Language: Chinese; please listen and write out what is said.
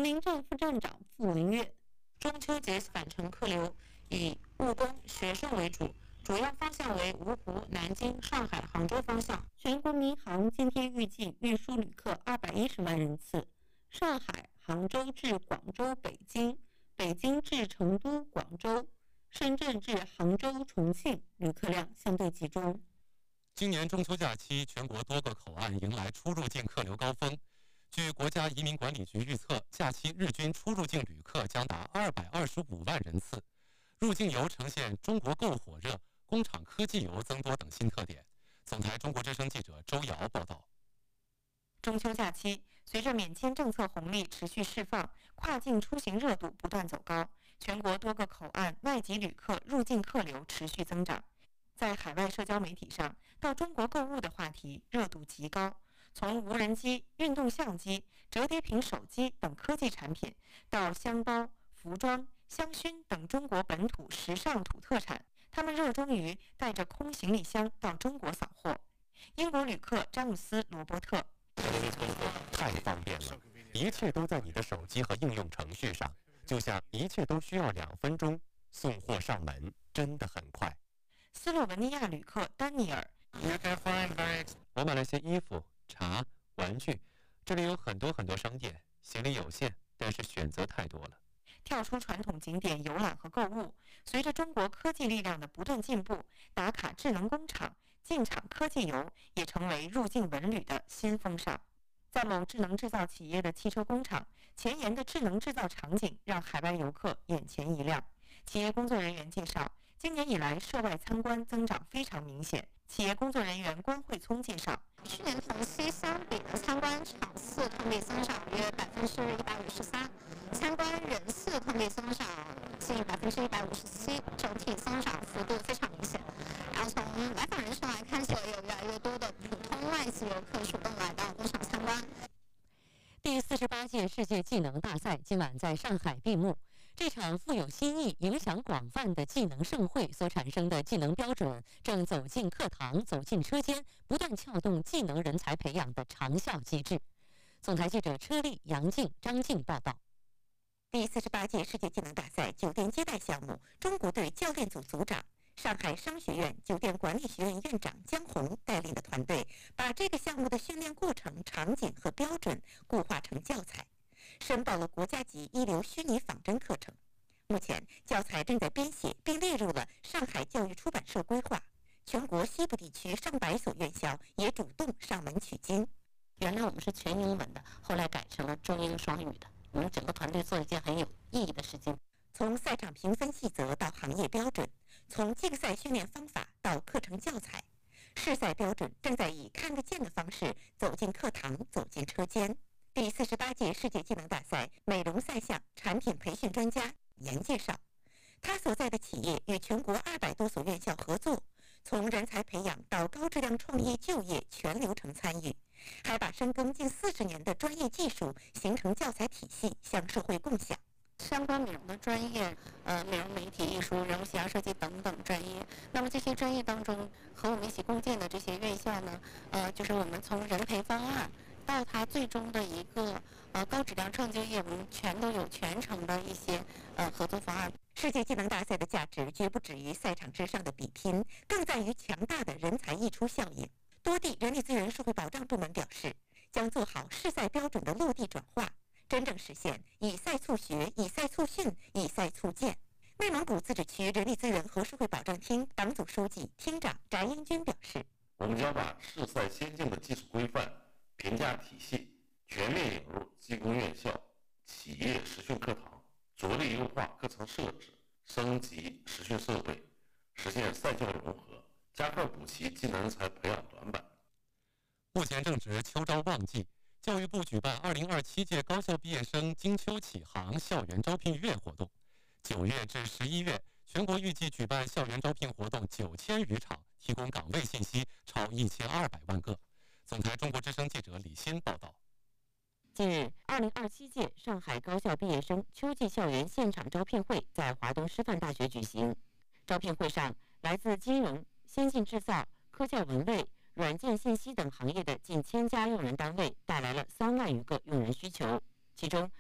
农林镇副镇长傅文月，中秋节返程客流以务工、学生为主，主要方向为芜湖、南京、上海、杭州方向。全国民航今天预计运输旅客210万人次，上海、杭州至广州、北京，北京至成都、广州，深圳至杭州、重庆旅客量相对集中。 今年中秋假期，全国多个口岸迎来出入境客流高峰。据国家移民管理局预测，假期日均出入境旅客将达225万人次。入境游呈现中国购火热、工厂科技游增多等新特点。总台中国之声记者周瑶报道。 中秋假期，随着免签政策红利持续释放，跨境出行热度不断走高，全国多个口岸外籍旅客入境客流持续增长。在海外社交媒体上，到中国购物的话题热度极高。从无人机、运动相机、折叠屏手机等科技产品，到箱包、服装、香薰等中国本土时尚土特产，他们热衷于带着空行李箱到中国扫货。英国旅客詹姆斯·罗伯特： 太方便了，一切都在你的手机和应用程序上，就像一切都需要2分钟，送货上门真的很快。 斯洛文尼亚旅客丹尼尔： 我买了些衣服、茶、玩具，这里有很多商店，行李有限，但是选择太多了。 跳出传统景点游览和购物，随着中国科技力量的不断进步，打卡智能工厂、进厂科技游也成为入境文旅的新风尚。在某智能制造企业的汽车工厂，前沿的智能制造场景让海外游客眼前一亮。企业工作人员介绍，今年以来涉外参观增长非常明显。企业工作人员关慧聪介绍， 去年同期相比的参观场次同比增长约153%，参观人次同比增长近157%，整体增长幅度非常明显。然后从来访人数来看起来，有越来越多的普通外籍游客主动来到工厂参观。 第48届世界技能大赛今晚在上海闭幕。这场富有新意、影响广泛的技能盛会所产生的技能标准，正走进课堂、走进车间，不断撬动技能人才培养的长效机制。总台记者车丽、杨静、张静报道。 第48届世界技能大赛酒店接待项目，中国队教练组组长、上海商学院酒店管理学院院长江红带领的团队，把这个项目的训练过程、场景和标准固化成教材，申报了国家级一流虚拟仿真课程。目前，教材正在编写，并列入了上海教育出版社规划。全国西部地区上百所院校也主动上门取经。原来我们是全英文的，后来改成了中英双语的。我们整个团队做一件很有意义的事情。从赛场评分细则到行业标准，从竞赛训练方法到课程教材，试赛标准正在以看得见的方式走进课堂，走进车间。第48届世界技能大赛美容赛项产品培训专家严介绍，他所在的企业与全国200多所院校合作，从人才培养到高质量创业就业全流程参与，还把深耕近40年的专业技术形成教材体系向社会共享。相关美容的专业，美容媒体艺术、人物形象设计等等专业。那么这些专业当中，和我们一起共建的这些院校呢，就是我们从人培方案到它最终的一个高质量创就业，我们全都有全程的一些合作方案。世界技能大赛的价值绝不止于赛场之上的比拼，更在于强大的人才溢出效应。多地人力资源社会保障部门表示，将做好试赛标准的落地转化，真正实现以赛促学、以赛促训、以赛促建。内蒙古自治区人力资源和社会保障厅党组书记、厅长翟英军表示， 我们将把试赛先进的技术规范、评价体系全面引入技工院校、企业实训课堂，着力优化课程设置，升级实训设备，实现赛教融合，加快补齐技能人才培养短板。 目前正值秋招旺季，教育部举办2027届高校毕业生金秋启航校园招聘月活动。9月至11月，全国预计举办校园招聘活动9000余场，提供岗位信息超1200万个。总台中国之声记者李欣报道。 近日，2027届上海高校毕业生秋季校园现场招聘会在华东师范大学举行。招聘会上，来自金融、先进制造、科教文卫、软件信息等行业的近1000家用人单位带来了3万余个用人需求，其中